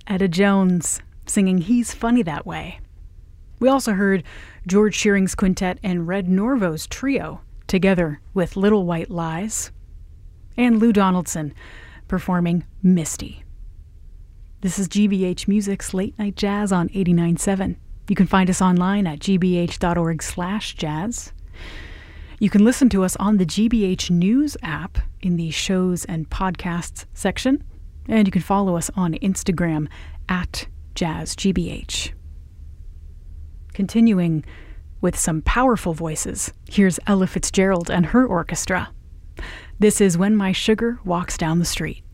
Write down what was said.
Etta Jones singing He's Funny That Way. We also heard George Shearing's quintet and Red Norvo's trio together with Little White Lies, and Lou Donaldson performing Misty. This is GBH Music's Late Night Jazz on 89.7. You can find us online at gbh.org/jazz. You can listen to us on the GBH News app in the shows and podcasts section, and you can follow us on Instagram at JazzGBH. Continuing with some powerful voices, here's Ella Fitzgerald and her orchestra. This is When My Sugar Walks Down the Street.